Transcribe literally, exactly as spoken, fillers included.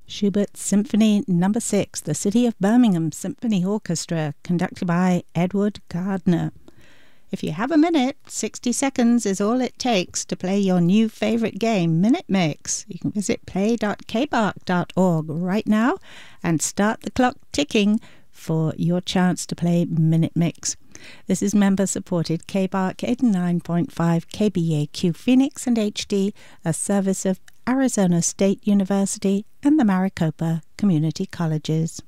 Schubert Symphony Number six, the City of Birmingham Symphony Orchestra, conducted by Edward Gardner. If you have a minute, sixty seconds is all it takes to play your new favorite game, Minute Mix. You can visit play dot k b a r c dot org right now and start the clock ticking for your chance to play Minute Mix. This is member-supported K B A R C eighty-nine point five K B A Q Phoenix and H D, a service of Arizona State University and the Maricopa Community Colleges.